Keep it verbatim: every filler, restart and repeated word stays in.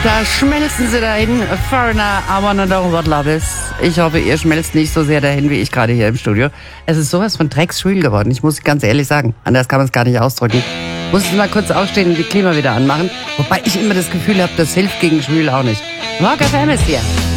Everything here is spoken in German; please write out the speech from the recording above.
Da schmelzen sie dahin. Foreigner, I wanna know what love is. Ich hoffe, ihr schmelzt nicht so sehr dahin wie ich gerade hier im Studio. Es ist sowas von drecksschwül geworden. Ich muss ganz ehrlich sagen. Anders kann man es gar nicht ausdrücken. Muss mal kurz aufstehen und die Klima wieder anmachen. Wobei ich immer das Gefühl habe, das hilft gegen schwül auch nicht. Rock F M ist hier.